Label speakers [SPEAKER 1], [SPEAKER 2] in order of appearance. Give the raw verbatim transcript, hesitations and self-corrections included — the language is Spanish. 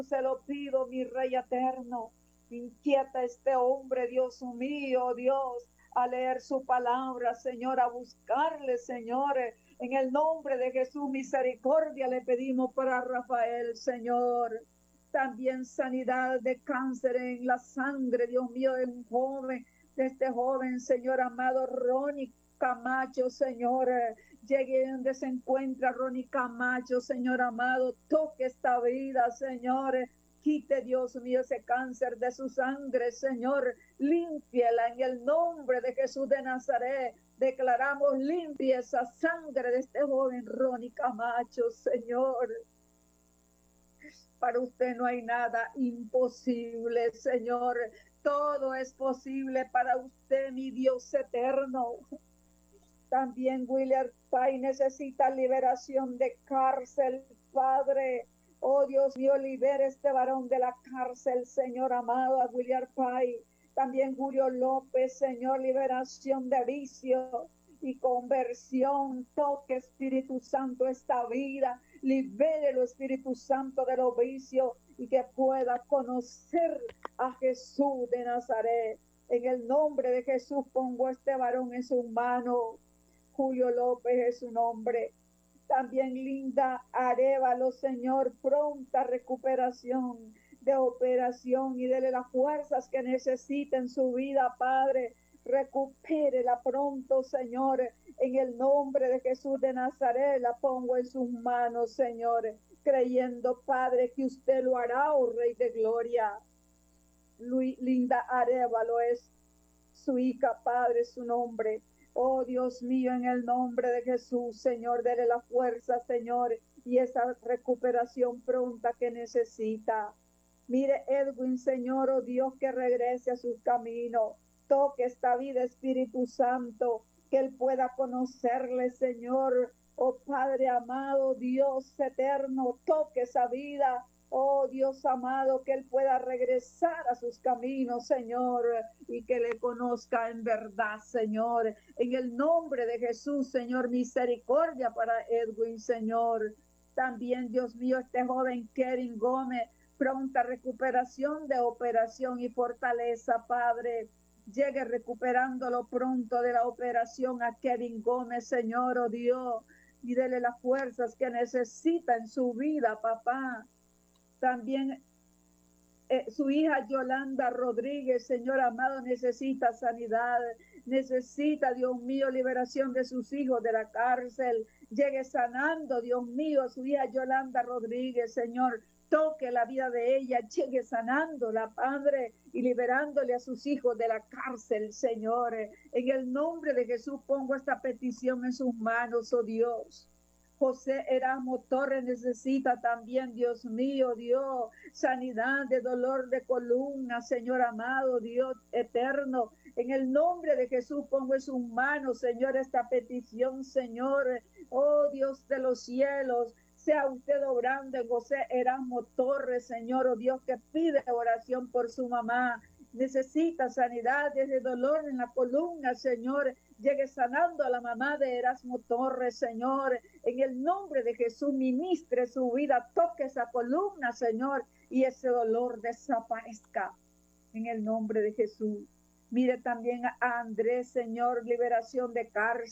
[SPEAKER 1] se lo pido, mi Rey eterno. Inquieta este hombre, Dios mío, Dios, a leer su palabra, Señor, a buscarle, Señor. En el nombre de Jesús, misericordia le pedimos para Rafael, Señor. También sanidad de cáncer en la sangre, Dios mío, de un joven, de este joven, Señor amado, Ronnie Camacho, Señor. Llegue donde se encuentra Ronnie Camacho, Señor amado, toque esta vida, Señor. Quite, Dios mío, ese cáncer de su sangre, Señor. Límpiela en el nombre de Jesús de Nazaret. Declaramos limpia esa sangre de este joven Ronnie Camacho, Señor. Para usted no hay nada imposible, Señor. Todo es posible para usted, mi Dios eterno. También William Pay necesita liberación de cárcel, Padre. Oh Dios mío, libera este varón de la cárcel, Señor amado, a William Pay. También Julio López, Señor, liberación de vicio y conversión. Toque, Espíritu Santo, esta vida. Libérelo, Espíritu Santo, de los vicios y que pueda conocer a Jesús de Nazaret. En el nombre de Jesús pongo a este varón en sus manos. Julio López es su nombre. También Linda Arevalo, Señor, pronta recuperación de operación y dele las fuerzas que necesita en su vida, Padre. Recupérela pronto, Señor, en el nombre de Jesús de Nazaret. La pongo en sus manos, Señor, creyendo, Padre, que usted lo hará, oh Rey de Gloria. Luis, Linda Arevalo es su hija, Padre, su nombre. Oh Dios mío, en el nombre de Jesús, Señor, dele la fuerza, Señor, y esa recuperación pronta que necesita. Mire Edwin, Señor, oh Dios, que regrese a sus caminos. Toque esta vida, Espíritu Santo, que él pueda conocerle, Señor. Oh Padre amado, Dios eterno, toque esa vida. Oh Dios amado, que él pueda regresar a sus caminos, Señor, y que le conozca en verdad, Señor. En el nombre de Jesús, Señor, misericordia para Edwin, Señor. También, Dios mío, este joven Kevin Gómez, pronta recuperación de operación y fortaleza, Padre. Llegue recuperándolo pronto de la operación a Kevin Gómez, Señor, oh Dios, y dele las fuerzas que necesita en su vida, papá. También eh, su hija Yolanda Rodríguez, Señor amado, necesita sanidad, necesita, Dios mío, liberación de sus hijos de la cárcel. Llegue sanando, Dios mío, a su hija Yolanda Rodríguez, Señor. Toque la vida de ella, llegue sanándola, Padre, y liberándole a sus hijos de la cárcel, Señor. En el nombre de Jesús pongo esta petición en sus manos, oh Dios. José Erasmo Torres necesita también, Dios mío, Dios, sanidad de dolor de columna, Señor amado, Dios eterno. En el nombre de Jesús pongo en sus manos, Señor, esta petición, Señor. Oh Dios de los cielos, sea usted obrando en José Erasmo Torres, Señor, oh Dios, que pide oración por su mamá. Necesita sanidad desde dolor en la columna, Señor. Llegue sanando a la mamá de Erasmo Torres, Señor. En el nombre de Jesús, ministre su vida, toque esa columna, Señor, y ese dolor desaparezca. En el nombre de Jesús. Mire también a Andrés, Señor, liberación de cárcel.